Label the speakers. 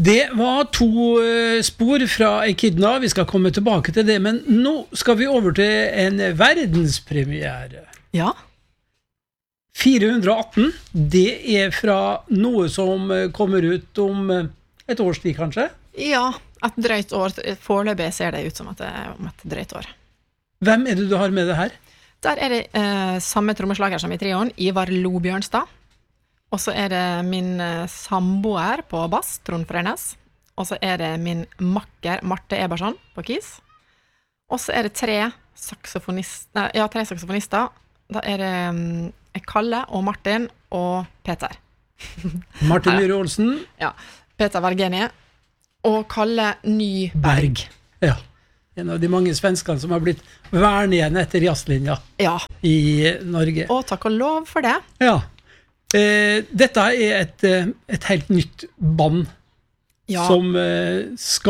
Speaker 1: Det var to spor fra Ekidna, vi skal komme tilbake til det, men nå skal vi over til en verdenspremiere.
Speaker 2: Ja.
Speaker 1: 418, det er fra noe som kommer ut om et års tid, kanskje?
Speaker 2: Ja, et drøyt år. Foreløpig ser det ut som at det er om et drøyt år.
Speaker 1: Hvem er det du har med det her?
Speaker 2: Der er det samme trommeslager som i trioen, Ivar Lo Bjørnstad. Og så er det min samboer på bass, Trond Frenes. Og så er det min makker, Marte Eberson, på keys. Og så er det tre saksofonister. Da er det Kalle og Martin og Peter.
Speaker 1: Martin Myhre Olsen.
Speaker 2: Ja, Peter Vergenie. Og Kalle Nyberg.
Speaker 1: Ja, en av de mange svenskene som har blitt vern igjen etter jazzlinja i Norge.
Speaker 2: Og takk og lov for det.
Speaker 1: Ja. Dette er et helt nytt band som skal